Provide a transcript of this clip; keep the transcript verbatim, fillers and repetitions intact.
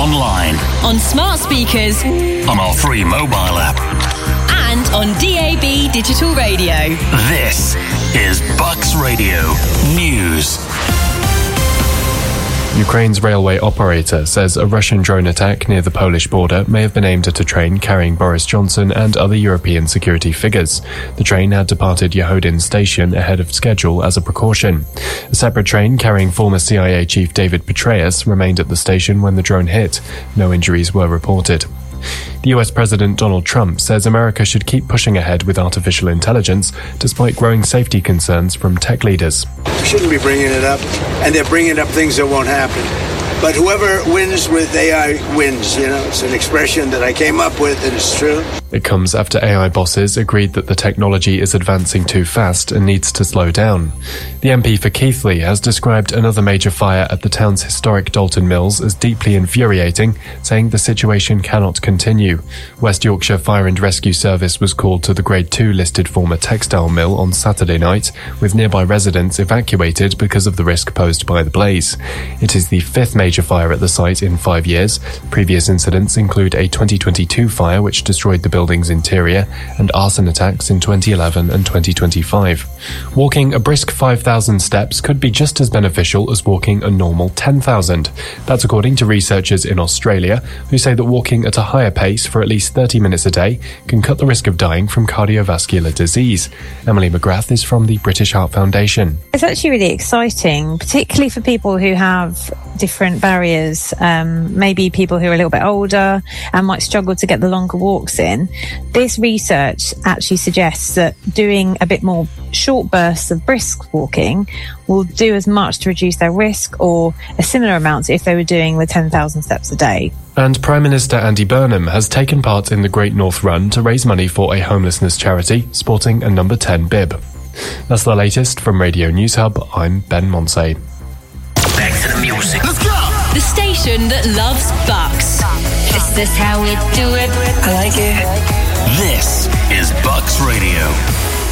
online, on smart speakers, on our free mobile app, and on D A B digital radio. This is Bucks Radio News. Ukraine's railway operator says a Russian drone attack near the Polish border may have been aimed at a train carrying Boris Johnson and other European security figures. The train had departed Yehodin station ahead of schedule as a precaution. A separate train carrying former C I A chief David Petraeus remained at the station when the drone hit. No injuries were reported. The U S President Donald Trump says America should keep pushing ahead with artificial intelligence despite growing safety concerns from tech leaders. We shouldn't be bringing it up, and they're bringing up things that won't happen. But whoever wins with A I wins, you know. It's an expression that I came up with, and it's true. It comes after A I bosses agreed that the technology is advancing too fast and needs to slow down. The M P for Keighley has described another major fire at the town's historic Dalton Mills as deeply infuriating, saying the situation cannot continue. West Yorkshire Fire and Rescue Service was called to the Grade two listed former textile mill on Saturday night, with nearby residents evacuated because of the risk posed by the blaze. It is the fifth major fire at the site in five years. Previous incidents include a twenty twenty-two fire which destroyed the building's interior and arson attacks in twenty eleven and twenty twenty-five. Walking a brisk five thousand steps could be just as beneficial as walking a normal ten thousand. That's according to researchers in Australia, who say that walking at a higher pace for at least thirty minutes a day can cut the risk of dying from cardiovascular disease. Emily McGrath is from the British Heart Foundation. It's actually really exciting, particularly for people who have different barriers, um, maybe people who are a little bit older and might struggle to get the longer walks in. This research actually suggests that doing a bit more short bursts of brisk walking will do as much to reduce their risk or a similar amount if they were doing the ten thousand steps a day. And Prime Minister Andy Burnham has taken part in the Great North Run to raise money for a homelessness charity, sporting a number ten bib. That's the latest from Radio News Hub. I'm Ben Monsey. Back to the music. Let's go! The station that loves Bucks. Is this how we do it? I like it. This is Bucks Radio.